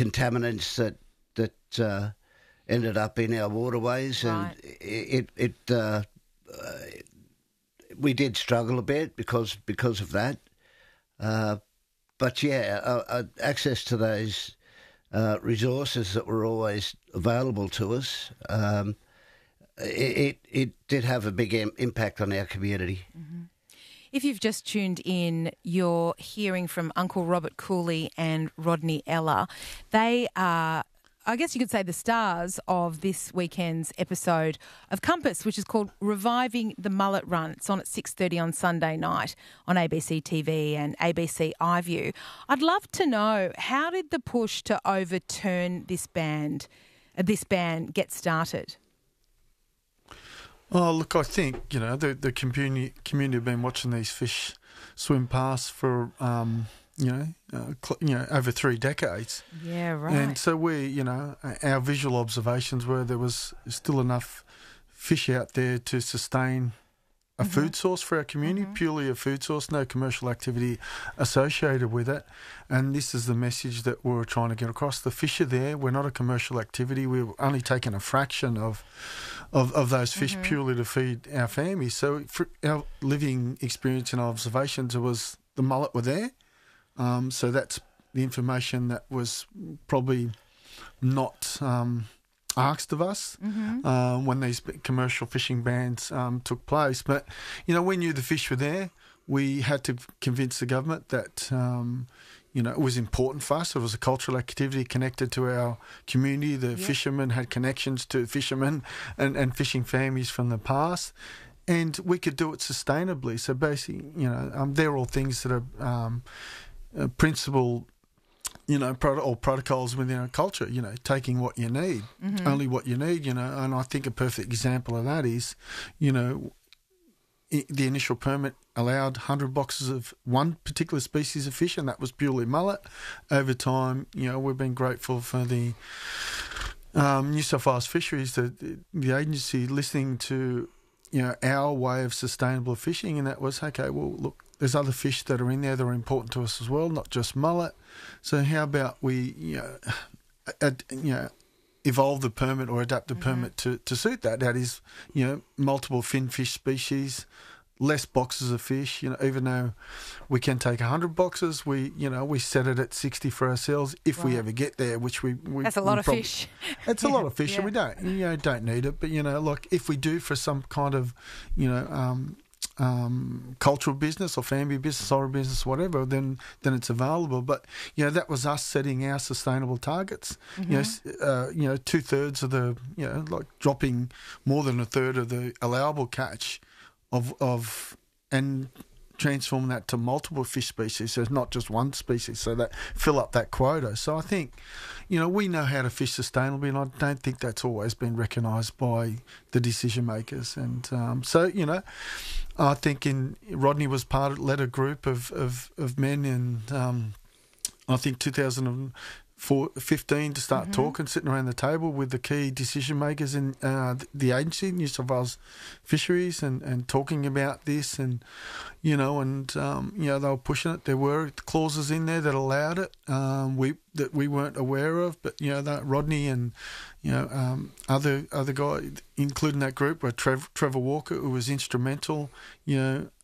contaminants that ended up in our waterways, Right. and we did struggle a bit because of that. But access to those resources that were always available to us, it did have a big impact on our community. Mm-hmm. If you've just tuned in, you're hearing from Uncle Robert Cooley and Rodney Ella. They are, I guess you could say, the stars of this weekend's episode of Compass, which is called Reviving the Mullet Run. It's on at 6:30 on Sunday night on ABC TV and ABC iView. I'd love to know, how did the push to overturn this ban get started? Oh, look, I think, the community have been watching these fish swim past for, over 3 decades. Yeah, right. And so our visual observations were there was still enough fish out there to sustain a food source for our community, purely a food source, no commercial activity associated with it. And this is the message that we're trying to get across. The fish are there. We're not a commercial activity. We're only taking a fraction of those fish purely to feed our families. So for our living experience and observations, it was the mullet were there. So that's the information that was probably not asked of us when these commercial fishing bans took place. But, we knew the fish were there. We had to convince the government that, it was important for us. It was a cultural activity connected to our community. The fishermen had connections to fishermen and fishing families from the past. And we could do it sustainably. So basically, they're all things that are principle, or protocols within our culture, taking what you need, only what you need, and I think a perfect example of that is, the initial permit allowed 100 boxes of one particular species of fish, and that was purely mullet. Over time, we've been grateful for the New South Wales Fisheries, the agency listening to, our way of sustainable fishing, and that was, okay, well, look, there's other fish that are in there that are important to us as well, not just mullet. So how about we, evolve the permit or adapt the permit to suit that? That is, multiple fin fish species, less boxes of fish. Even though we can take 100 boxes, we set it at 60 for ourselves if we ever get there, which we that's a lot of fish. It's a lot of fish, and we don't need it. But like if we do for some kind of cultural business or family business or business, whatever, then it's available. But that was us setting our sustainable targets. 2/3 of the like dropping more than a third of the allowable catch of and transforming that to multiple fish species, so it's not just one species, so that fill up that quota. So I think, we know how to fish sustainably, and I don't think that's always been recognised by the decision makers. And I think Rodney was led a group of men in I think 2015 to start talking, sitting around the table with the key decision makers in the agency, New South Wales Fisheries, and talking about this, and they were pushing it. There were clauses in there that allowed it, that we weren't aware of, but that Rodney and other guy, including that group, were Trevor Walker, who was instrumental,